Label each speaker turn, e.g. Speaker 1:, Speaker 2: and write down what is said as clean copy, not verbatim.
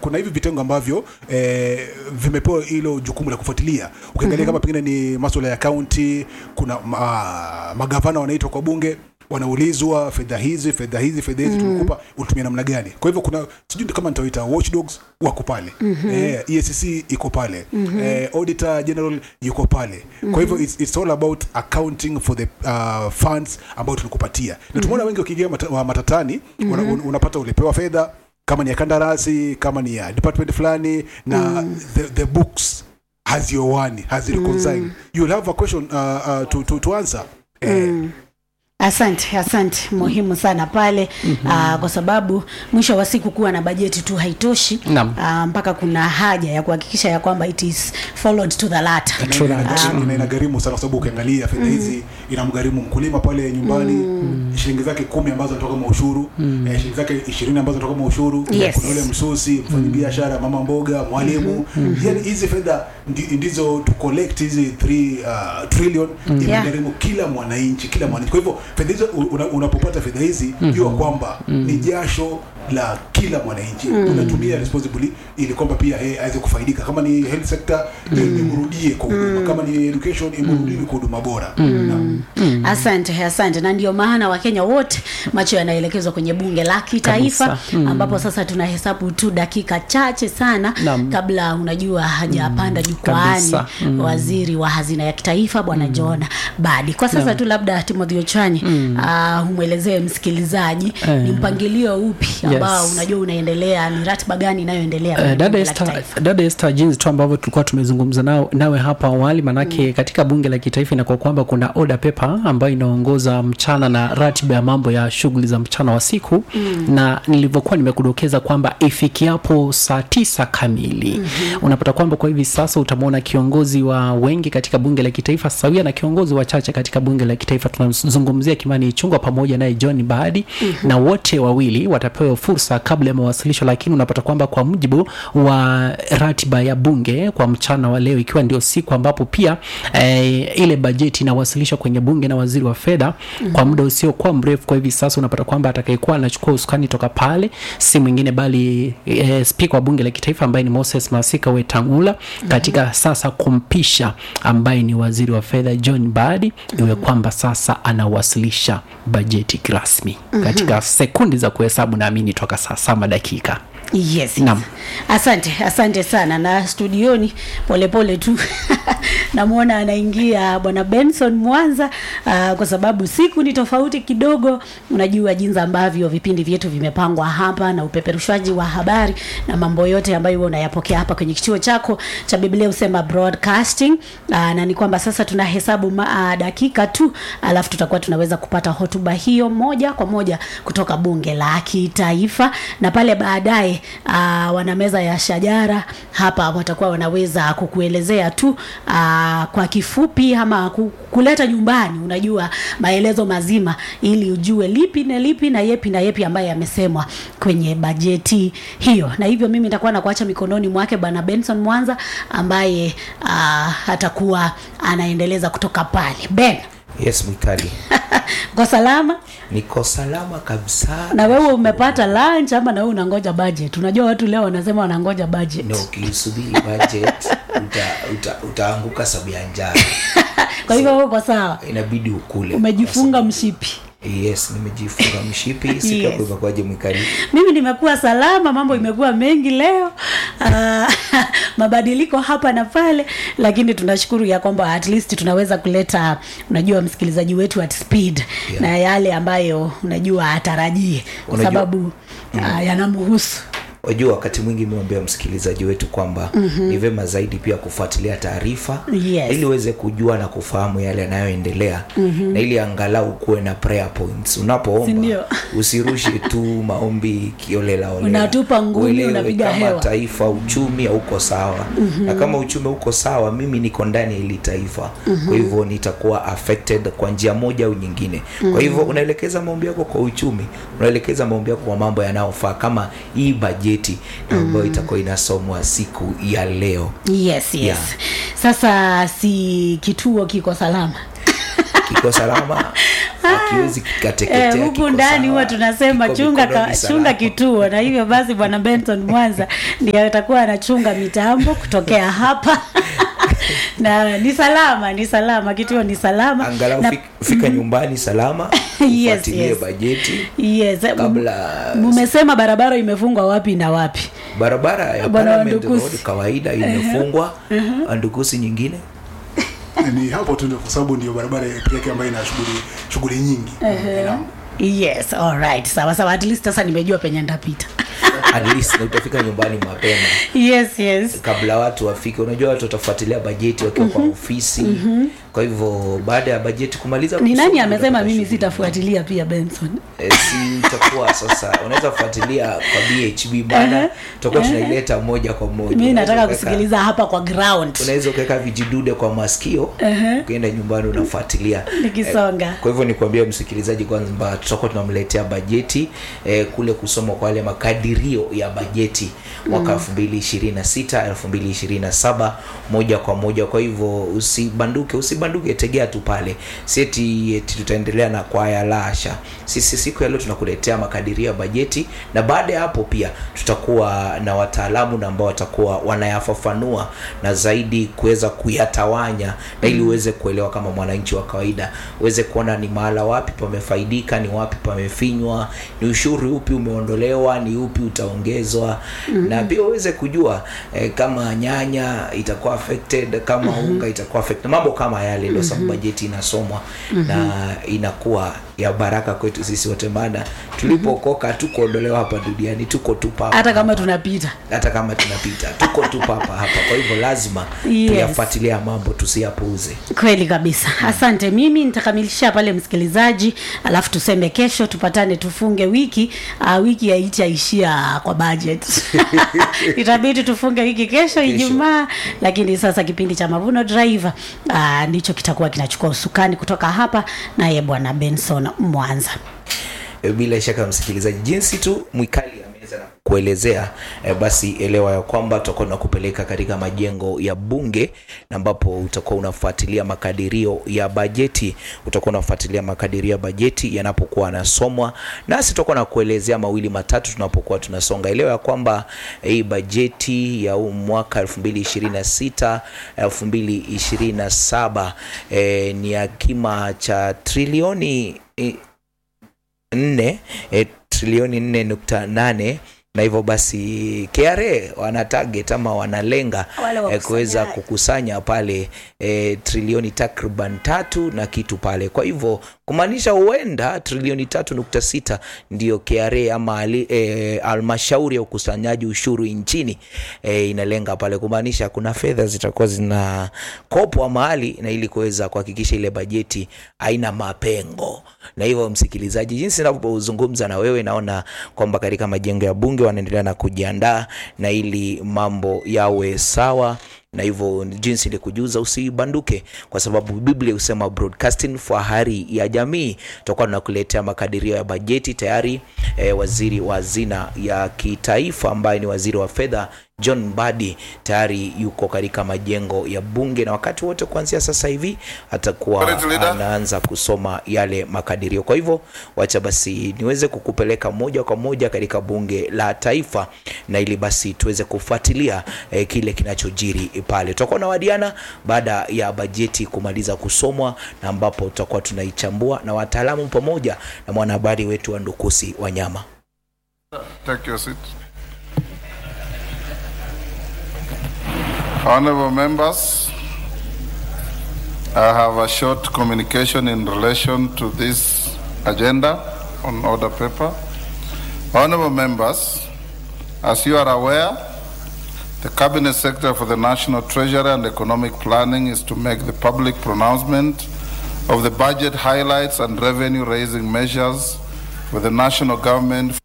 Speaker 1: kuna hivi vitengo ambavyo vimepewa hilo jukumu la kufuatilia. Ukiangalia kama pengine ni masuala ya county, kuna magavana wanaitwa kwa bunge, wanaulizwa fedha hizi tumekupa utumia namna gani. Kwa hivyo kuna sijui kama nitaita watchdogs wako pale. EACC iko pale. Auditor General yuko pale. Kwa hivyo it's all about accounting for the funds ambao tunakupatia. Na tumeona wengi ukiingia matatani unapata ulipewa fedha kama ni ya kandarasi, kama ni ya department fulani, na the books haziowani, hazireconcile. You'll have a question to answer.
Speaker 2: Asante, muhimu sana pale. Kwa sababu mwisho wa siku kuwa na bajeti tu haitoshi. Mpaka kuna haja ya kuhakikisha ya kwamba it is followed to the letter.
Speaker 1: Inagharimu sana, sababu ukiangalia fedha hizi inamgharimu mkulima pale nyumbani, shilingi zake 10 ambazo zinatoka kama ushuru, shilingi zake 20 ambazo zinatoka kama ushuru, kuna yule msusi, mfanyabiashara, mama mboga, mwalimu. Yani hizi fedha ndizo to collect hizi 3 trillion inagharimu kila mwananchi. Kwa hivyo fedha hizo unapopata fedha hizi jua kwamba ni jasho la kila mwananchi. Unatumia responsibly ili kwamba pia aweze kufaidika. Kama ni health sector imrudie kwa huduma, kama ni education imrudie kwa huduma bora.
Speaker 2: Asante. Na ndio maana Wakenya wote macho yanaelekezwa kwenye bunge la kitaifa, ambapo sasa tunahesabu tu dakika chache sana kabla unajua hajapanda jukwaani waziri wa hazina ya kitaifa bwana John Badi. Kwa sasa tu labda Timothy Ochanyi umuelezee msikilizaji ni mpangilio upi ambao unajua unaendelea, ni ratiba gani inayoendelea.
Speaker 3: Dada Esther, jinsi tu ambavyo tulikuwa tumezungumza nawe hapa awali, manake katika bunge la kitaifa inakuwa kwamba kuna order paper ambayo inaongoza mchana na ratiba ya mambo ya shughuli za mchana wa siku. Na nilivyokuwa nimekudokeza kwamba ifikiapo saa 9 kamili unapata kwamba kwa hivi sasa utamwona kiongozi wa wengi katika bunge la kitaifa sawia na kiongozi wachache katika bunge la kitaifa. Tunazungumzia Kimani Ichung'wah pamoja naye John Badi, na wote wawili watapewa fursa kabla ya mawasilisho. Lakini unapata kwamba kwa mujibu wa ratiba ya bunge kwa mchana wa leo, ikiwa ndio siku ambapo pia ile bajeti inawasilishwa kwenye bunge na waziri wa fedha kwa muda usio kwa mrefu, kwa hivi sasa unapata kwamba atakayekuwa anachukua usukani toka pale si mwingine bali speaker wa bunge la kitaifa ambaye ni Moses Masika Wetangula, katika sasa kumpisha ambaye ni waziri wa fedha John Badi, iwe kwamba sasa anawasilisha bajeti rasmi katika sekundi za kuhesabu, naamini toka saa 7 dakika.
Speaker 2: Yes. Asante sana. Na studioni pole tu namuona anaingia bwana Benson Mwanza, kwa sababu siku ni tofauti kidogo. Unajua jinsi ambavyo vipindi vyetu vimepangwa hapa na upeperushaji wa habari na mambo yote ambayo unayapokea hapa kwenye kituo chako cha Biblia Usema Broadcasting. Na ni kwamba sasa tunahesabu dakika tu, alafu tutakuwa tunaweza kupata hotuba hiyo moja kwa moja kutoka bunge la kitaifa, na pale baadaye wana meza ya shajara hapa watakuwa wanaweza kukuelezea tu kwa kifupi ama kuleta nyumbani unajua maelezo mazima, ili ujue lipi na yepi ambaye yamesemwa kwenye bajeti hiyo. Na hivyo mimi nitakuwa na kuacha mikononi mwake bwana Benson Mwanza ambaye atakuwa anaendeleza kutoka pale. Ben.
Speaker 4: Yes, Mikali.
Speaker 2: Kwa salama?
Speaker 4: Niko salama kabisa.
Speaker 2: Na wewe umepata lunch ama na wewe unangoja budget? Unajua watu leo wanasema wanangoja budget.
Speaker 4: No, ukisubiri budget utaanguka sababu ya njaa.
Speaker 2: Kwa hivyo wewe kwa sawa.
Speaker 4: Inabidi ukule.
Speaker 2: Umejifunga mshipi.
Speaker 4: Yes, nimejifunga mshipi. Sika kwa kwaje Mikali?
Speaker 2: Mimi nimekuwa salama, mambo imekuwa mengi leo. Mabadiliko hapa na pale, lakini tunashukuru ya kwamba at least tunaweza kuleta unajua msikilizaji wetu at speed na yale ambayo unajua atarajie kwa sababu yanamhusu.
Speaker 4: Wajua wakati mwingi nimeambia msikilizaji wetu kwamba ni vema zaidi pia kufuatilia taarifa ili uweze kujua na kufahamu yale yanayoendelea, na ili angalau kuwe na prayer points unapoomba. Usirushi tu maombi kiolela
Speaker 2: unatupa ngumi unapiga hewa.
Speaker 4: Kama taifa uchumi hauko sawa, na kama uchumi uko sawa mimi niko ndani ile taifa, kwa hivyo nitakuwa affected kwa njia moja au nyingine. Kwa hivyo unaelekeza maombi yako kwa uchumi, unaelekeza maombi yako kwa mambo yanayofaa kama hii budget ambayo itakuwa inasomwa siku ya leo.
Speaker 2: Yes. Sasa si kituo kiko salama?
Speaker 4: Kiko salama. akiwezi kikateketea.
Speaker 2: Huku ndani huwa tunasema chunga kituo, na hivyo basi bwana Benson Mwanza ndiye atakuwa anachunga mitambo kutokea hapa. Na ni salama kituo ni salama,
Speaker 4: angalau fika nyumbani salama. Ufuatilie bajeti.
Speaker 2: Yes.
Speaker 4: Kabla
Speaker 2: mmesema barabara imefungwa wapi na wapi?
Speaker 4: Barabara ya Parliament Road kawaida imefungwa. Andukusi nyingine
Speaker 1: ni hapo tu, kwa sababu ndio barabara pekee ambayo ina shughuli nyingi.
Speaker 2: Yes, all right. Sawa, at least sasa nimejua penye ndapita.
Speaker 4: At least na utafika nyumbani mapema.
Speaker 2: Yes.
Speaker 4: Kabla watu wafike. Unajua watu watafuatilia bajeti wakiwa kwa ofisi. Kwa hivyo baada ya bajeti kumaliza,
Speaker 2: ni nani amesema mimi sitafuatilia pia Benson?
Speaker 4: Si utakuwa sasa unaweza kufuatilia kwa BHB bana, tutakuwa tunaileta moja kwa moja.
Speaker 2: Mimi nataka kusikiliza hapa kwa ground.
Speaker 4: Unaweza kuweka vijidude kwa masikio, ukienda nyumbani unafuatilia
Speaker 2: nikisonga.
Speaker 4: Kwa hivyo nikwambia msikilizaji kwamba tutakuwa tunamletea bajeti kule kusoma kwa wale makadirio ya bajeti mwaka 2026 2027 moja kwa moja. Kwa hivyo usibanduke, tegea tu pale. Seti tutaendelea na kwa yalasha. Sisi siku ya leo tunakuletea makadirio ya bajeti, na baada ya hapo pia tutakuwa na wataalamu na ambao watakuwa wanayafafanua na zaidi kuweza kuyatawanya, na ili uweze kuelewa kama mwananchi wa kawaida, uweze kuona ni mahala wapi pamefaidika, ni wapi pamefinywa, ni ushuru upi umeondolewa, ni upi utaongezwa, na pia uweze kujua kama nyanya itakuwa affected, kama unga itakuwa affected, mambo kama yale. Ndio sababu bajeti inasomwa na inakuwa ya baraka kwetu sisi wote, maana tulipokoka tukuondolewa hapa duniani, tuko tu papa.
Speaker 2: Hata kama tunapita
Speaker 4: tuko tu papa hapa. Kwa hivyo lazima tuyafuatilia mambo, tusiyapuuze.
Speaker 2: Kweli kabisa. Asante. Mimi nitakamilisha pale msikilizaji, alafu tuseme kesho tupatane tufunge wiki. Wiki haitaishia kwa budget. Itabidi tufunge wiki kesho Ijumaa, lakini sasa kipindi cha Mavuno Drive ndicho kitakuwa kinachukua usukani kutoka hapa naye bwana Benson Mwanza.
Speaker 4: Bila shaka msikilizaji, jinsi tu Mwikali ameweza kuelezea, basi elewa ya kwamba tutakuwa tunakupeleka katika majengo ya bunge, na ambapo utakuwa unafuatilia makadirio ya bajeti. Yanapokuwa yanasomwa, nasi tutakuwa nakuelezea mawili matatu tunapokuwa tunasonga. Elewa ya kwamba hii bajeti ya mwaka 2026 2027 ni ya kima cha trilioni 4.8, na hivyo basi KRA wana target ama wanalenga kuweza kukusanya pale trilioni takriban 3 na kitu pale. Kwa hivyo kumaanisha huenda trilioni 3.6 ndio KRA ama halmashauri ya ukusanyaji ushuru nchini inalenga pale, kumaanisha kuna fedha zitakuwa zinakopwa mahali, na ili kuweza kuhakikisha ile bajeti haina mapengo. Na hivyo msikilizaji, jinsi ninapozungumza na wewe, naona kwamba katika majengo ya bunge wanaendelea na kujiandaa na ili mambo yawe sawa. Na hivyo jinsi nilikujuza, usibanduke, kwa sababu Biblia husema broadcasting fahari ya jamii. Tutakuwa tunakuletea makadirio ya bajeti tayari. Waziri wa hazina ya kitaifa ambaye ni waziri wa fedha John Mbadi tayari yuko katika majengo ya bunge, na wakati wote kuanzia sasa hivi atakuwa anaanza kusoma yale makadirio. Kwa hivyo wacha basi niweze kukupeleka moja kwa moja katika bunge la taifa, na ili basi tuweze kufuatilia kile kinachojiri pale. Tutakuwa na wadiana baada ya bajeti kumaliza kusomwa, na ambapo tutakuwa tunaichambua na wataalamu pamoja na mwanahabari wetu Wandukusi Wanyama.
Speaker 5: Take your seat. Honorable members, I have a short communication in relation to this agenda on order paper. Honorable members, as you are aware, the Cabinet Secretary for the National Treasury and Economic Planning is to make the public pronouncement of the budget highlights and revenue-raising measures for the national government